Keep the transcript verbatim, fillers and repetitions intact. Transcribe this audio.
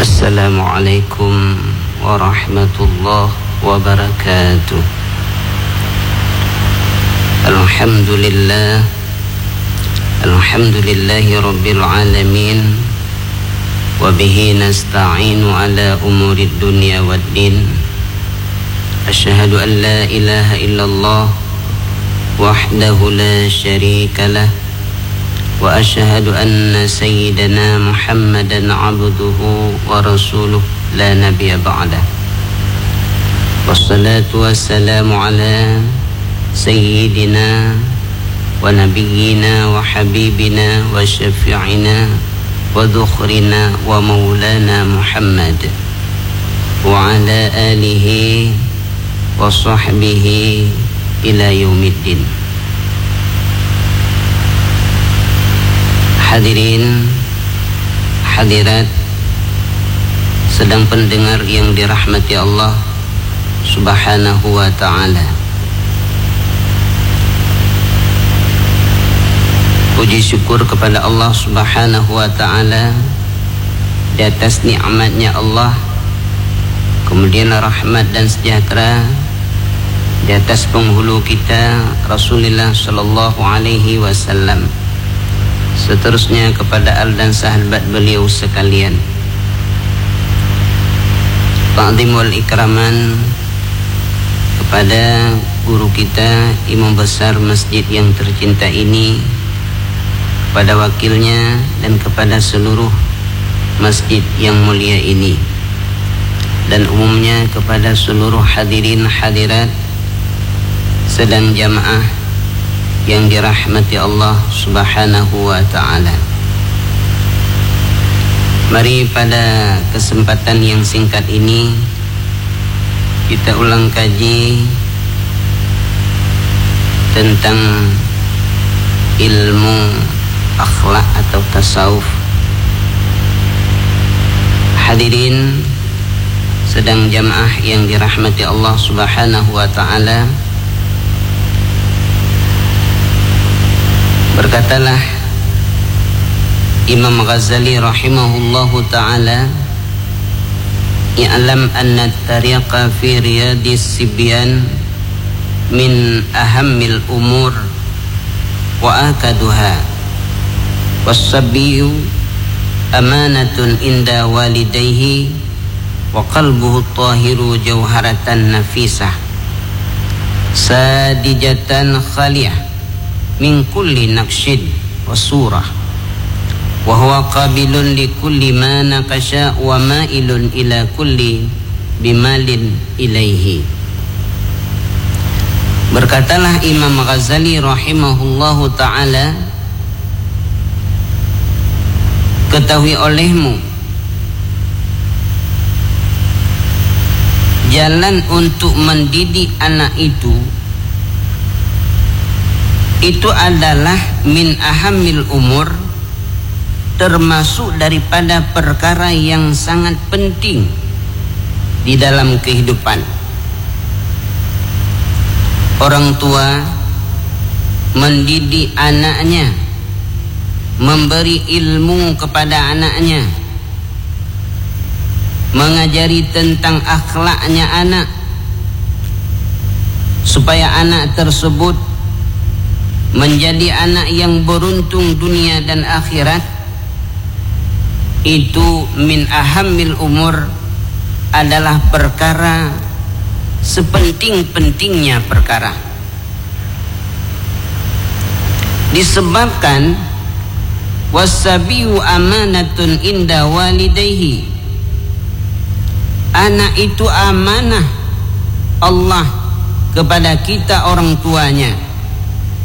Assalamualaikum warahmatullahi wabarakatuh. Alhamdulillah, alhamdulillahi rabbil alamin, wa bihi nasta'inu ala umurid dunya waddin. Asyhadu an la ilaha illallah wahdahu la syarika lah, wa asyhadu anna sayyidana Muhammadan abduhu wa rasuluh la nabiyya ba'dah. Wassalatu wassalamu ala sayyidina wa nabiyyina wa habibina wa syafi'ina wa dhukhrina wa maulana Muhammad wa ala alihi wa sahbihi ila yaumiddin. Hadirin, hadirat, sedang pendengar yang dirahmati Allah Subhanahu wa ta'ala. Puji syukur kepada Allah Subhanahu wa ta'ala di atas nikmatnya Allah, kemudian rahmat dan sejahtera di atas penghulu kita Rasulullah sallallahu alaihi wasallam, seterusnya kepada al dan sahabat beliau sekalian. Ta'zim wal ikraman kepada guru kita, imam besar masjid yang tercinta ini, kepada wakilnya dan kepada seluruh masjid yang mulia ini, dan umumnya kepada seluruh hadirin hadirat sedang jamaah yang dirahmati Allah Subhanahu wa ta'ala. Mari pada kesempatan yang singkat ini kita ulang kaji tentang ilmu akhlak atau tasawuf. Hadirin sedang jamaah yang dirahmati Allah Subhanahu wa ta'ala, berkatalah Imam Ghazali rahimahullahu ta'ala, i'lam anna tariqa fi riyadis sibyan min ahammil umur wa akaduha, was-sabiyyu amanatun inda walidayhi wa qalbuhu tahiru jawharatan nafisah sadijatan khaliyah min kulli naqshid wa surah, wa huwa qabilun li kulli ma naqasha wa ma'ilun ila kulli bimalin ilaihi. Berkatalah Imam Ghazali rahimahullahu ta'ala, ketahui olehmu jalan untuk mendidik anak itu itu adalah min ahamil umur, termasuk daripada perkara yang sangat penting di dalam kehidupan. Orang tua mendidik anaknya, memberi ilmu kepada anaknya, mengajari tentang akhlaknya anak, supaya anak tersebut menjadi anak yang beruntung dunia dan akhirat. Itu min ahammil umur, adalah perkara sepenting-pentingnya perkara. Disebabkan wasabiyu amanatun inda walidayhi, anak itu amanah Allah kepada kita orang tuanya.